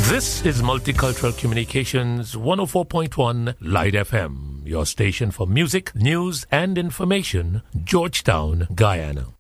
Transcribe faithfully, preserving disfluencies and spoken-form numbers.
This is Multicultural Communications one oh four point one Light F M, your station for music, news and information, Georgetown, Guyana.